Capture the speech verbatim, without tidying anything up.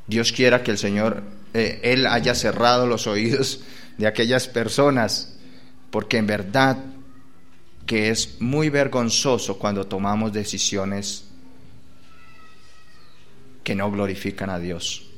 Dios quiera que el Señor, eh, Él haya cerrado los oídos de aquellas personas, porque en verdad que es muy vergonzoso cuando tomamos decisiones que no glorifican a Dios.